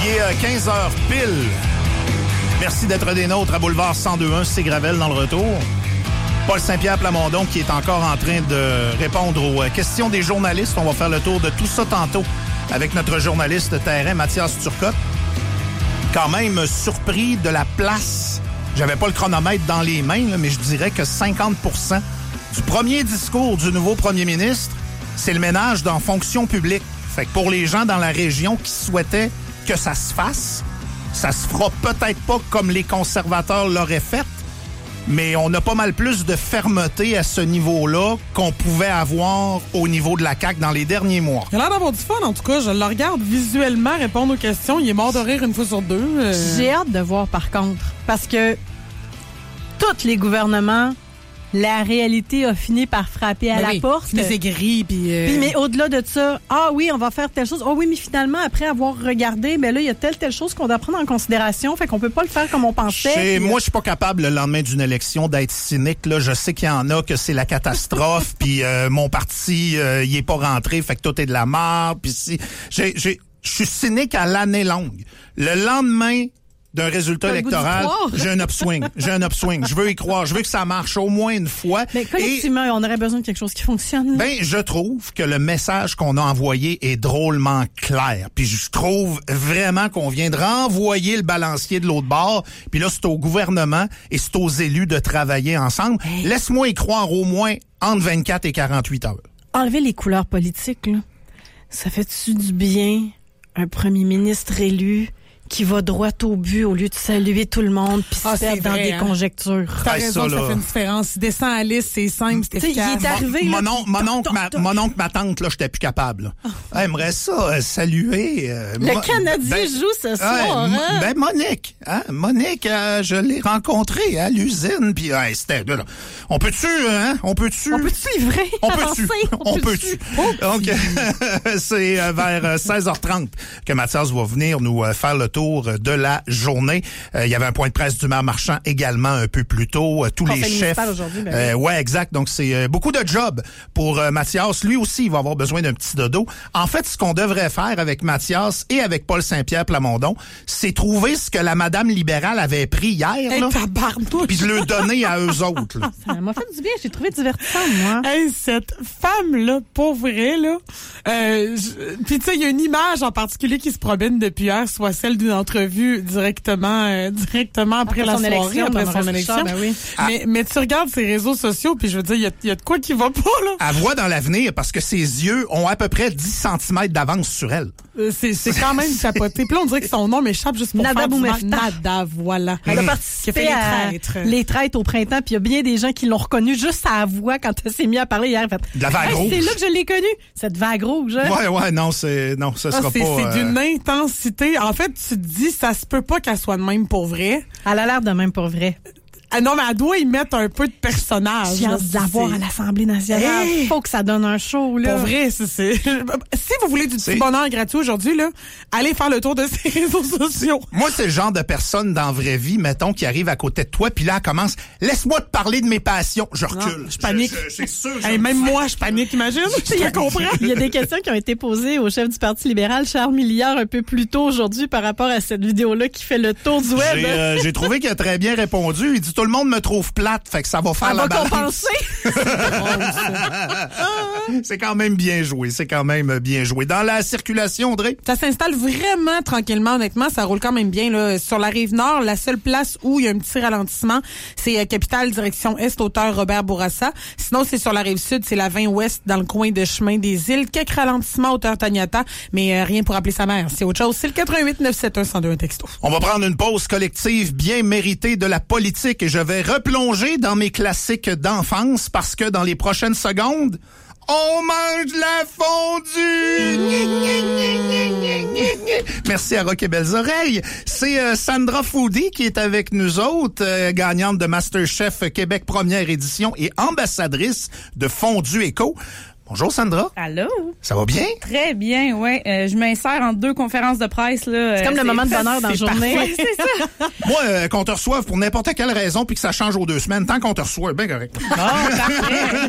Il est 15h pile. Merci d'être des nôtres à Boulevard 102.1, c'est Gravel dans le retour. Paul Saint-Pierre Plamondon qui est encore en train de répondre aux questions des journalistes. On va faire le tour de tout ça tantôt avec notre journaliste terrain, Mathias Turcotte. Quand même surpris de la place. J'avais pas le chronomètre dans les mains, là, mais je dirais que 50% du premier discours du nouveau premier ministre, c'est le ménage dans fonction publique. Fait que pour les gens dans la région qui souhaitaient que ça se fasse, ça se fera peut-être pas comme les conservateurs l'auraient fait, mais on a pas mal plus de fermeté à ce niveau-là qu'on pouvait avoir au niveau de la CAQ dans les derniers mois. Il a l'air d'avoir du fun, en tout cas. Je le regarde visuellement répondre aux questions. Il est mort de rire une fois sur deux. J'ai hâte de voir, par contre, parce que tous les gouvernements, la réalité a fini par frapper à la porte. Les aigris, puis mais au-delà de ça, oui, on va faire telle chose. Oui, mais finalement, après avoir regardé, là, il y a telle chose qu'on doit prendre en considération, fait qu'on peut pas le faire comme on pensait. Moi, je suis pas capable, le lendemain d'une élection, d'être cynique. Là. Je sais qu'il y en a que c'est la catastrophe, puis mon parti, il est pas rentré, fait que tout est de la merde. Puis je suis cynique à l'année longue. Le lendemain d'un résultat électoral, j'ai un upswing. Je veux y croire. Je veux que ça marche au moins une fois. Mais collectivement, on aurait besoin de quelque chose qui fonctionne. Je trouve que le message qu'on a envoyé est drôlement clair. Puis je trouve vraiment qu'on vient de renvoyer le balancier de l'autre bord. Puis là, c'est au gouvernement et c'est aux élus de travailler ensemble. Hey. Laisse-moi y croire au moins entre 24 et 48 heures. Enlever les couleurs politiques, là, ça fait-tu du bien un premier ministre élu qui va droit au but au lieu de saluer tout le monde puis se perdre dans des conjectures. T'as raison, ça fait une différence. Il descend à la liste, c'est simple, c'est efficace. Il est arrivé, mon oncle, ma tante, là, j'étais plus capable. Aimerait ça saluer. Le Canadien joue ce soir. Monique, je l'ai rencontrée à l'usine, puis c'était là. On peut-tu livrer? On peut-tu? Donc, c'est vers 16h30 que Mathias va venir nous faire le tour de la journée. Il y avait un point de presse du maire Marchand également un peu plus tôt. Tous les chefs. Ouais, exact. Donc, c'est beaucoup de job pour Mathias. Lui aussi, il va avoir besoin d'un petit dodo. En fait, ce qu'on devrait faire avec Mathias et avec Paul Saint-Pierre Plamondon, c'est trouver ce que la madame libérale avait pris hier, puis de le donner à eux autres. Là. Ça m'a fait du bien. J'ai trouvé divertissant, moi. Cette femme-là, pour vrai, là. Puis, tu sais, il y a une image en particulier qui se promène depuis hier, soit celle d'une entrevue directement après la soirée, après son élection. Mais tu regardes ses réseaux sociaux, puis je veux dire, il y a de quoi qui va pas, là. Elle voit dans l'avenir parce que ses yeux ont à peu près 10 cm d'avance sur elle. C'est quand même capoté. Puis là, on dirait que son nom m'échappe juste pour Nada faire Nada, voilà. Elle a participé à les traites au printemps, puis il y a bien des gens qui l'ont reconnu juste à la voix quand elle s'est mise à parler hier. De la vague rouge. C'est là que je l'ai connue, cette vague rouge. Non, ça sera pas... C'est d'une intensité. En fait, tu te dis, ça se peut pas qu'elle soit de même pour vrai. Elle a l'air de même pour vrai. Non, mais elle doit y mettre un peu de personnage. J'ai hâte de la voir à l'Assemblée nationale. Faut que ça donne un show, là. Pour vrai, c'est... Si vous voulez du petit bonheur gratuit aujourd'hui, là, allez faire le tour de ces réseaux sociaux. Moi, c'est le genre de personne dans la vraie vie, mettons, qui arrive à côté de toi, puis là, elle commence, laisse-moi te parler de mes passions. Je recule. Non, je panique. C'est sûr. Même moi, je panique, imagine. Je comprends. Il y a des questions qui ont été posées au chef du Parti libéral, Charles Milliard, un peu plus tôt aujourd'hui par rapport à cette vidéo-là qui fait le tour du web. J'ai trouvé qu'il a très bien répondu. Il dit, tout le monde me trouve plate, fait que ça va faire la balance. C'est quand même bien joué. Dans la circulation, Audrey? Ça s'installe vraiment tranquillement, honnêtement. Ça roule quand même bien, là. Sur la Rive-Nord, la seule place où il y a un petit ralentissement, c'est Capitale, direction Est, hauteur Robert Bourassa. Sinon, c'est sur la Rive-Sud, c'est la 20 Ouest, dans le coin de Chemin des Îles. Quelques ralentissements, hauteur Taniata, mais rien pour appeler sa mère. C'est autre chose. C'est le 88 971 102 texto. On va prendre une pause collective bien méritée de la politique et je vais replonger dans mes classiques d'enfance parce que dans les prochaines secondes, on mange de la fondue! Merci à Rock et Belles Oreilles. C'est Sandra Foodie qui est avec nous autres, gagnante de MasterChef Québec première édition et ambassadrice de Fondue Éco. Bonjour Sandra. Allô? Ça va bien? Très bien, oui. Je m'insère en 2 conférences de presse. Là. C'est comme le moment de bonheur dans la journée. Oui, c'est ça. Moi, qu'on te reçoive pour n'importe quelle raison puis que ça change aux 2 semaines, tant qu'on te reçoit, bien correct. Bon, parfait.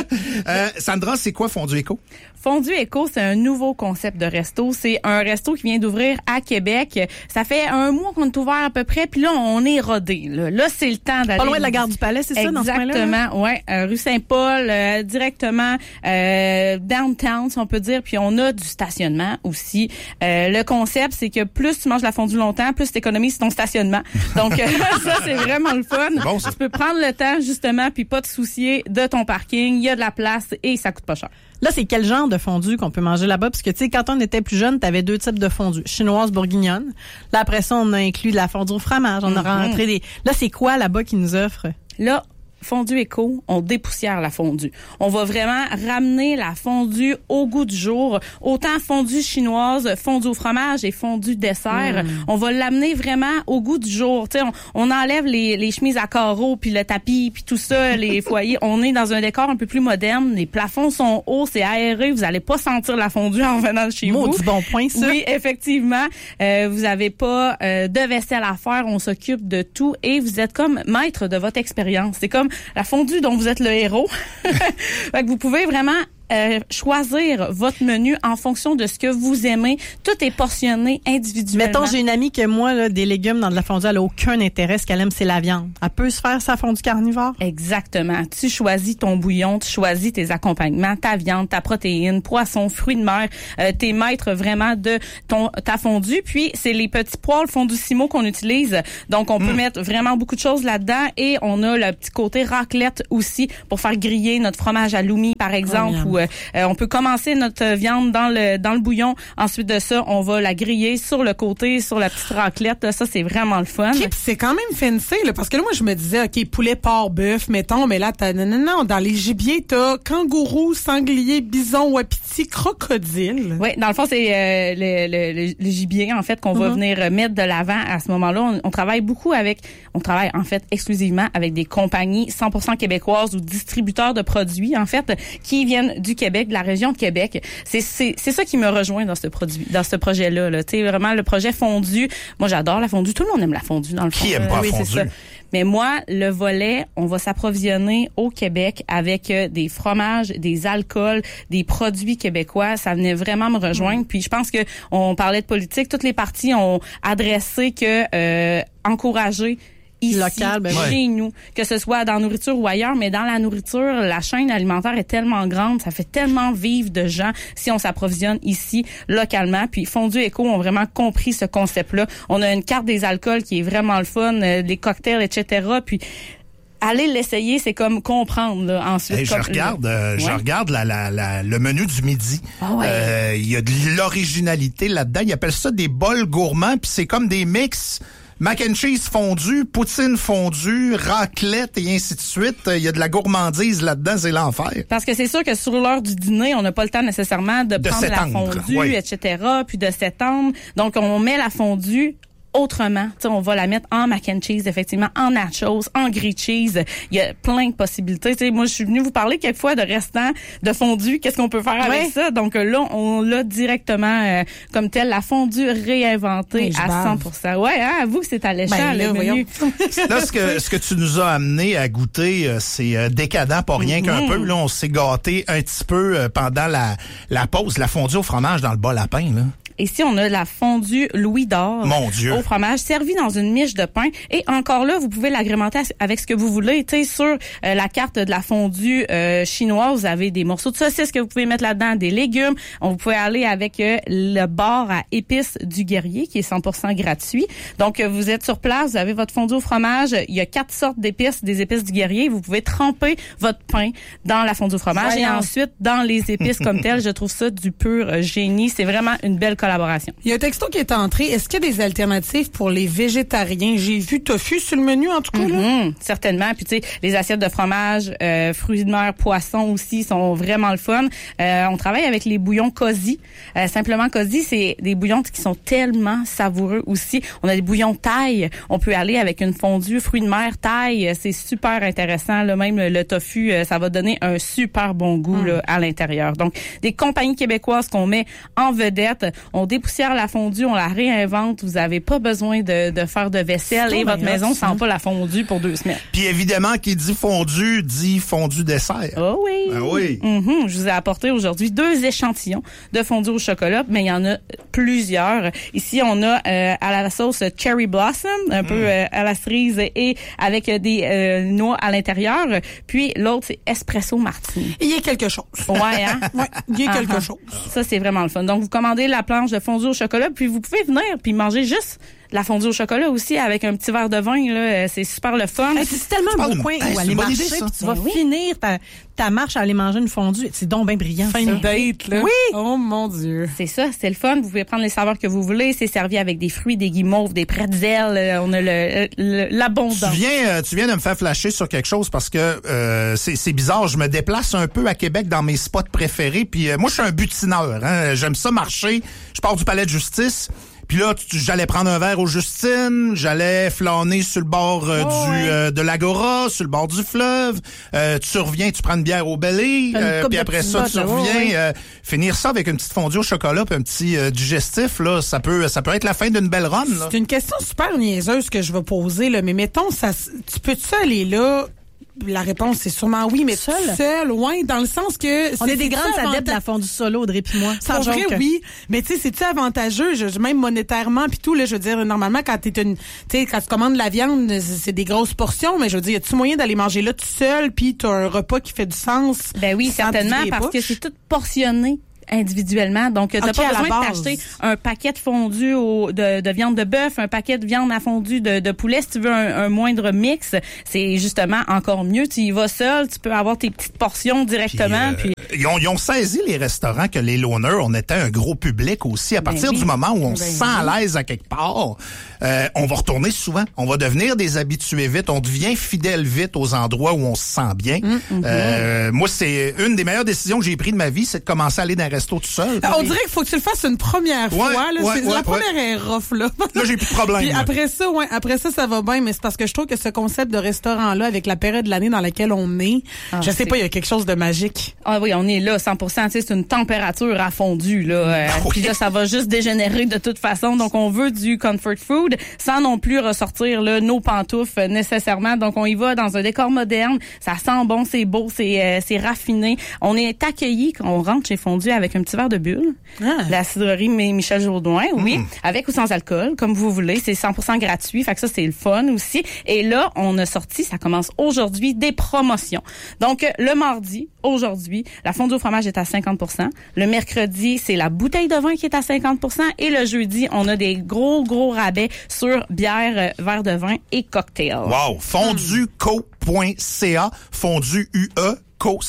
Sandra, c'est quoi Fondu Éco? Fondu Éco, c'est un nouveau concept de resto. C'est un resto qui vient d'ouvrir à Québec. Ça fait 1 mois qu'on est ouvert à peu près, puis là, on est rodé. Là, c'est le temps d'aller... Pas loin de la gare du Palais, c'est ça, dans ce coin-là? Exactement, oui. Rue Saint-Paul, directement downtown, si on peut dire. Puis on a du stationnement aussi. Le concept, c'est que plus tu manges la fondue longtemps, plus tu économises ton stationnement. Donc, ça, c'est vraiment le fun. Bon, ça. Tu peux prendre le temps, justement, puis pas te soucier de ton parking. Il y a de la place et ça coûte pas cher. Là, c'est quel genre de fondue qu'on peut manger là-bas? Parce que, tu sais, quand on était plus jeune, t'avais 2 types de fondue. Chinoise, bourguignonne. Là, après ça, on a inclus de la fondue au fromage. On a rentré des... Là, c'est quoi là-bas qu'ils nous offrent? Là, Fondu Éco, on dépoussière la fondue. On va vraiment ramener la fondue au goût du jour. Autant fondue chinoise, fondue au fromage et fondue dessert. On va l'amener vraiment au goût du jour. Tu sais, on enlève les chemises à carreaux, puis le tapis, puis tout ça, les foyers. On est dans un décor un peu plus moderne. Les plafonds sont hauts, c'est aéré. Vous allez pas sentir la fondue en venant de chez vous. Du bon point, ça. Oui, effectivement. Vous avez pas de vaisselle à faire. On s'occupe de tout et vous êtes comme maître de votre expérience. C'est comme la fondue dont vous êtes le héros. Fait que vous pouvez vraiment choisir votre menu en fonction de ce que vous aimez. Tout est portionné individuellement. Mettons, j'ai une amie que moi, là, des légumes dans de la fondue, elle a aucun intérêt. Ce qu'elle aime, c'est la viande. Elle peut se faire sa fondue carnivore? Exactement. Tu choisis ton bouillon, tu choisis tes accompagnements, ta viande, ta protéine, poisson, fruits de mer. T'es maître vraiment de ta fondue. Puis, c'est les petits poêles fondue-simo qu'on utilise. Donc, on peut mettre vraiment beaucoup de choses là-dedans. Et on a le petit côté raclette aussi pour faire griller notre fromage à loumi, par exemple, ou on peut commencer notre viande dans le bouillon. Ensuite de ça, on va la griller sur le côté, sur la petite raclette. Là, ça, c'est vraiment le fun. Okay, c'est quand même fancy, là, parce que là, moi, je me disais, OK, poulet, porc, bœuf, mettons, mais là, non, dans les gibiers, t'as kangourou, sanglier, bison, wapiti, crocodile. Oui, dans le fond, c'est le gibier, en fait, qu'on va venir mettre de l'avant à ce moment-là. On travaille en fait, exclusivement avec des compagnies 100% québécoises ou distributeurs de produits, en fait, qui viennent du Québec, de la région de Québec. C'est ça qui me rejoint dans ce projet-là. Là. Tu sais, vraiment, le projet fondu. Moi, j'adore la fondue. Tout le monde aime la fondue, dans le fond. Qui aime pas la fondue? C'est ça. Mais moi, le volet, on va s'approvisionner au Québec avec des fromages, des alcools, des produits québécois. Ça venait vraiment me rejoindre. Puis je pense que on parlait de politique. Toutes les parties ont adressé que encourager ici, local, chez nous, que ce soit dans la nourriture ou ailleurs, mais dans la nourriture, la chaîne alimentaire est tellement grande, ça fait tellement vivre de gens si on s'approvisionne ici, localement. Puis Fondu Éco ont vraiment compris ce concept-là. On a une carte des alcools qui est vraiment le fun, des cocktails, etc. Puis aller l'essayer, c'est comme comprendre là, ensuite. Hey, je regarde le menu du midi. Il y a de l'originalité là-dedans. Ils appellent ça des bols gourmands, puis c'est comme des mix. Mac and cheese fondu, poutine fondue, raclette et ainsi de suite. Il y a de la gourmandise là-dedans, c'est l'enfer. Parce que c'est sûr que sur l'heure du dîner, on n'a pas le temps nécessairement de prendre la fondue, etc., puis de s'étendre. Donc, on met la fondue autrement. T'sais, on va la mettre en mac and cheese, effectivement, en nachos, en grilled cheese. Il y a plein de possibilités. T'sais, moi, je suis venue vous parler quelquefois de restants de fondue. Qu'est-ce qu'on peut faire avec ça? Donc là, on l'a directement comme tel, la fondue réinventée à 100%. Ouais, hein, avoue que c'est alléchant, le menu. Là, ce que tu nous as amené à goûter, c'est décadent, pas rien qu'un peu. Là, on s'est gâté un petit peu pendant la pause. La fondue au fromage dans le bol à pain, là. Ici, on a la fondue Louis d'Or au fromage, servie dans une miche de pain. Et encore là, vous pouvez l'agrémenter avec ce que vous voulez. Tu sais, sur la carte de la fondue chinoise, vous avez des morceaux de saucisse que vous pouvez mettre là-dedans, des légumes. Vous pouvez aller avec le bar à épices du Guerrier, qui est 100% gratuit. Donc, vous êtes sur place, vous avez votre fondue au fromage. Il y a 4 sortes d'épices, des épices du Guerrier. Vous pouvez tremper votre pain dans la fondue au fromage et ensuite dans les épices comme telles. Je trouve ça du pur génie. C'est vraiment une belle collaboration collaboration. Il y a un texto qui est entré. Est-ce qu'il y a des alternatives pour les végétariens? J'ai vu tofu sur le menu, en tout cas. Là. Certainement. Puis, tu sais, les assiettes de fromage, fruits de mer, poissons aussi sont vraiment le fun. On travaille avec les bouillons Cozy. Simplement Cozy, c'est des bouillons qui sont tellement savoureux aussi. On a des bouillons thaï. On peut aller avec une fondue fruits de mer thaï. C'est super intéressant. Là, même le tofu, ça va donner un super bon goût là, à l'intérieur. Donc, des compagnies québécoises qu'on met en vedette. On dépoussière la fondue, on la réinvente. Vous avez pas besoin de faire de vaisselle et votre maison sent pas la fondue pour 2 semaines. Puis évidemment, qui dit fondu dessert. Oh oui. Ah oui. Je vous ai apporté aujourd'hui 2 échantillons de fondue au chocolat, mais il y en a plusieurs. Ici, on a à la sauce Cherry Blossom, un peu à la cerise et avec des noix à l'intérieur. Puis l'autre, c'est Espresso Martini. Il y a quelque chose. Ouais, hein? Ouais, il y a quelque chose. Ça, c'est vraiment le fun. Donc, vous commandez la planche de fondue au chocolat, puis vous pouvez venir puis manger juste la fondue au chocolat aussi avec un petit verre de vin. Là, c'est super le fun. Hey, c'est tellement un beau coin où aller marcher, puis tu vas finir ta marche à aller manger une fondue. C'est donc bien brillant. Fin de date, là. Oui! Oh mon Dieu. C'est ça, c'est le fun. Vous pouvez prendre les saveurs que vous voulez. C'est servi avec des fruits, des guimauves, des pretzels. On a l'abondance. Tu viens de me faire flasher sur quelque chose parce que c'est bizarre. Je me déplace un peu à Québec dans mes spots préférés. Puis moi, je suis un butineur. Hein? J'aime ça marcher. Je pars du palais de justice. Puis là, j'allais prendre un verre aux Justines, j'allais flâner sur le bord de l'Agora, sur le bord du fleuve. Tu reviens, tu prends une bière au Belly, puis après ça, tu reviens. Finir ça avec une petite fondue au chocolat puis un petit digestif, là, ça peut être la fin d'une belle run. Là. C'est une question super niaiseuse que je vais poser, là, mais mettons, tu peux-tu aller là? La réponse, c'est sûrement oui, mais seul, ouais, dans le sens que... On est des grandes adeptes de la fondue solo, Audrey puis moi. Sans vrai, oui. Mais tu sais, c'est-tu avantageux, même monétairement puis tout, là, je veux dire, normalement, quand quand tu commandes la viande, c'est des grosses portions, mais je veux dire, y a-tu moyen d'aller manger là tout seul puis t'as un repas qui fait du sens? Ben oui, certainement, parce que c'est tout portionné individuellement. Donc, t'as pas besoin de t'acheter un paquet de fondue de viande de bœuf, un paquet de viande à fondue de poulet. Si tu veux un moindre mix, c'est justement encore mieux. Tu y vas seul, tu peux avoir tes petites portions directement. Puis ils ont saisi, les restaurants, que les loners, on était un gros public aussi. À partir du moment où on se sent à l'aise à quelque part, on va retourner souvent. On va devenir des habitués vite. On devient fidèle vite aux endroits où on se sent bien. Moi, c'est une des meilleures décisions que j'ai prises de ma vie, c'est de commencer à aller dans un resto tout seul. On dirait qu'il faut que tu le fasses une première fois. La première est rough, là. Là, j'ai plus de problème. Puis après ça, ça va bien, mais c'est parce que je trouve que ce concept de restaurant-là, avec la période de l'année dans laquelle on est, je sais pas, il y a quelque chose de magique. Ah oui, on est là, 100%. Tu sais, c'est une température à fondue, là. Puis là, ça va juste dégénérer de toute façon. Donc, on veut du comfort food sans non plus ressortir, là, nos pantoufles nécessairement. Donc, on y va dans un décor moderne. Ça sent bon, c'est beau, c'est raffiné. On est accueillis quand on rentre chez Fondu avec un petit verre de bulle. La cidrerie Michel Jourdouin, oui. Avec ou sans alcool, comme vous voulez. C'est 100% gratuit. Fait que ça, c'est le fun aussi. Et là, on a sorti, ça commence aujourd'hui, des promotions. Donc, le mardi, aujourd'hui, la fondue au fromage est à 50%. Le mercredi, c'est la bouteille de vin qui est à 50%. Et le jeudi, on a des gros rabais sur bière, verre de vin et cocktail. Wow! Fonduco.ca, fondu UE,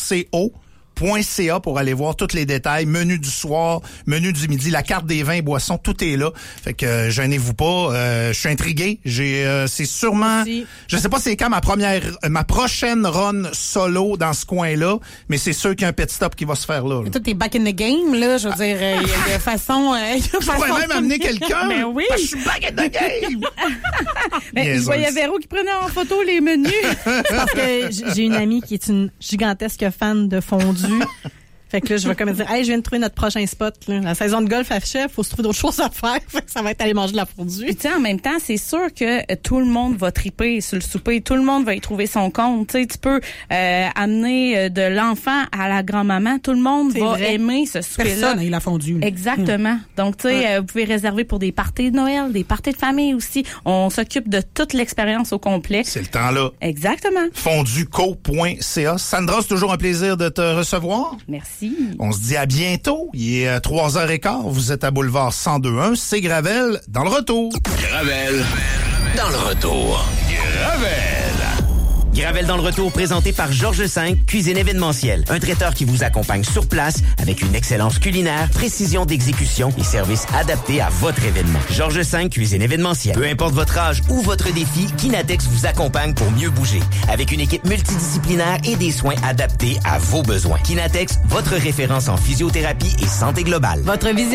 .ca pour aller voir tous les détails, menu du soir, menu du midi, la carte des vins et boissons, tout est là. Fait que gênez-vous pas, je suis intrigué. C'est sûrement, je sais pas c'est quand ma prochaine run solo dans ce coin-là, mais c'est sûr qu'il y a un pit stop qui va se faire là. Toi, t'es back in the game, là, je veux dire, il y a de façon... je pourrais même amener quelqu'un. Mais oui. Je suis back in the game. Je voyais Véro qui prenait en photo les menus. Parce que j'ai une amie qui est une gigantesque fan de fondue. Fait que là, je vais comme dire, hey, je viens de trouver notre prochain spot, là. La saison de golf achève, faut se trouver d'autres choses à faire. Fait que ça va être aller manger de la fondue. Puis, tu sais, en même temps, c'est sûr que tout le monde va triper sur le souper. Tout le monde va y trouver son compte. Tu sais, tu peux amener de l'enfant à la grand-maman. Tout le monde va aimer ce souper-là. Personne n'a la fondue. Exactement. Donc, tu sais, vous pouvez réserver pour des parties de Noël, des parties de famille aussi. On s'occupe de toute l'expérience au complet. C'est le temps là. Exactement. Fonduco.ca. Sandra, c'est toujours un plaisir de te recevoir. Merci. On se dit à bientôt. Il est 3h15. Vous êtes à Boulevard 102.1. C'est Gravel dans le retour. Gravel dans le retour. Gravel. Gravel dans le retour présenté par Georges V, cuisine événementielle. Un traiteur qui vous accompagne sur place avec une excellence culinaire, précision d'exécution et service adapté à votre événement. Georges V, cuisine événementielle. Peu importe votre âge ou votre défi, Kinatex vous accompagne pour mieux bouger. Avec une équipe multidisciplinaire et des soins adaptés à vos besoins. Kinatex, votre référence en physiothérapie et santé globale. Votre vision